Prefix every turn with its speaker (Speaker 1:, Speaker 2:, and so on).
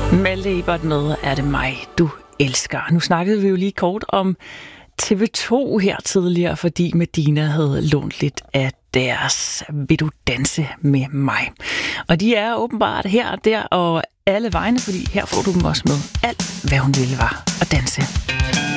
Speaker 1: Malte Ebert med Er det mig, du elsker. Nu snakkede vi jo lige kort om TV2 her tidligere, fordi Medina havde lånt lidt af deres Vil du danse med mig? Og de er åbenbart her og der og alle vegne, fordi her får du dem også med. Alt, hvad hun ville, var at danse.